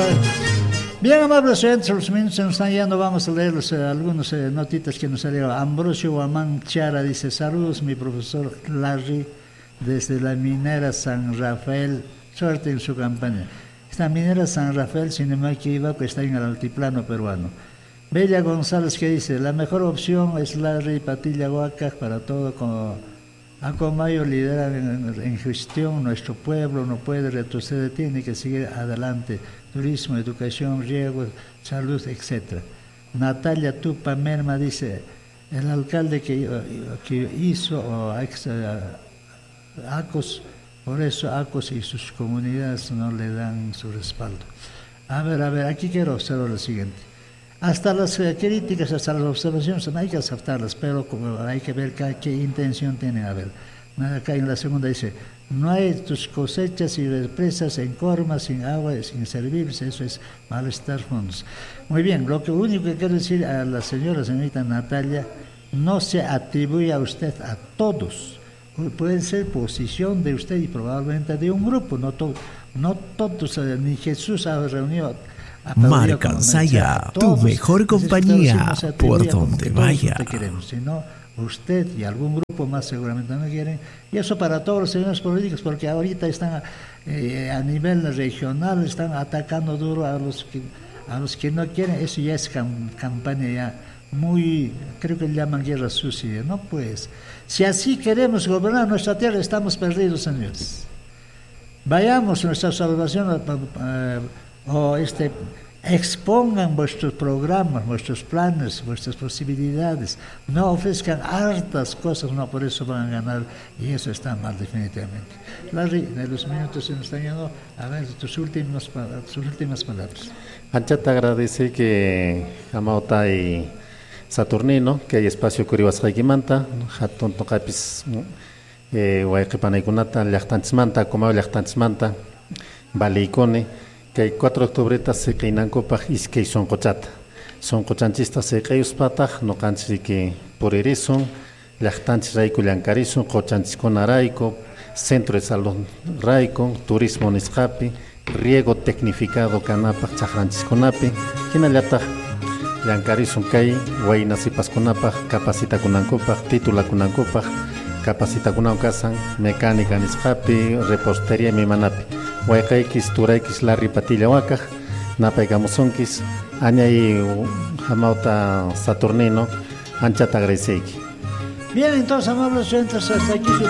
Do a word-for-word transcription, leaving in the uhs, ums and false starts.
Bien, amables oyentes, los minutos se nos están yendo, vamos a leer los, eh, algunos eh, notitas que nos salieron. Ambrosio Guamán Chara dice, saludos mi profesor Larry desde la minera San Rafael, suerte en su campaña. Esta minera San Rafael, sin me equivoco, está en el altiplano peruano. Bella González que dice, la mejor opción es Larry Patilla Huaca para todo como Acomayo lidera en, en gestión, nuestro pueblo no puede retroceder, tiene que seguir adelante. Turismo, educación, riego, salud, etcétera. Natalia Tupa Merma dice, el alcalde que, que hizo o ex, ACOS, por eso ACOS y sus comunidades no le dan su respaldo. A ver, a ver, aquí quiero observar lo siguiente. Hasta las eh, críticas, hasta las observaciones, no hay que aceptarlas, pero como hay que ver qué, qué intención tienen. A ver, acá en la segunda dice, no hay tus cosechas y represas en corma, sin agua, sin servirse, eso es malestar fondos. Muy bien, lo que único que quiero decir a la señora, señorita Natalia, no se atribuye a usted a todos. Puede ser posición de usted y probablemente de un grupo, no, to, no todos, ni Jesús ha reunido. Marca Saya, tu mejor compañía por donde vaya. No queremos, sino usted y algún grupo más seguramente no quieren. Y eso para todos los señores políticos, porque ahorita están eh, a nivel regional, están atacando duro a los que, a los que no quieren. Eso ya es cam, campaña ya muy, creo que le llaman guerra sucia. No, pues, si así queremos gobernar nuestra tierra, estamos perdidos, señores. Vayamos a nuestra salvación. Eh, o este, expongan vuestros programas, vuestros planes, vuestras posibilidades, no ofrezcan hartas cosas, no por eso van a ganar, y eso está mal definitivamente. Larry, de los minutos se nos están yendo, a ver tus últimas, tus últimas palabras. Ancha te agradece que Amauta y Saturnino, que hay espacio Curibas Haikimanta, Hatun Tokapis, Huayquipanaikunata, Llachtantzmanta, Comao Llachtantzmanta, Baleicone, que hay cuatro octubretas se queinan copaj iskei son cochata. Son cochanchistas se queus pataj, no cansi que por erison, llachtanchis raico llancarison, cochanchis con araico, centro de salud raico, turismo niscapi, riego tecnificado canapaj, chajranchis conapi, quina llataj, llancarison kai, guainasipas conapaj, capacita kunancopaj, titula kunancopaj, capacita kunancasan, mecánica niscapi, repostería mi manapi. Huaycaikis, Turaikis, Larry Patilla Huaca, Napaigamusonkis, Aña y Jamauta Saturnino, Ancha Tagreseiki. Bien, entonces, amables oyentes, hasta aquí su